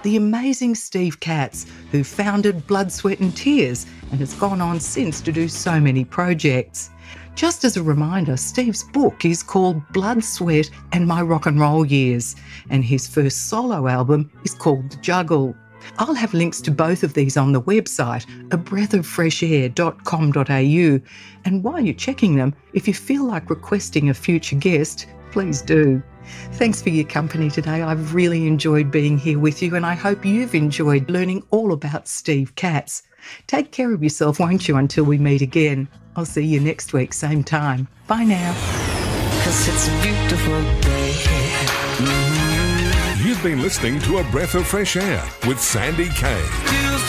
the amazing Steve Katz, who founded Blood, Sweat and Tears and has gone on since to do so many projects. Just as a reminder, Steve's book is called Blood, Sweat and My Rock and Roll Years, and his first solo album is called The Juggle. I'll have links to both of these on the website, abreathoffreshair.com.au, and while you're checking them, if you feel like requesting a future guest, please do. Thanks for your company today. I've really enjoyed being here with you, and I hope you've enjoyed learning all about Steve Katz. Take care of yourself, won't you, until we meet again. I'll see you next week, same time. Bye now. 'Cause it's a beautiful day. You've been listening to A Breath of Fresh Air with Sandy Kay.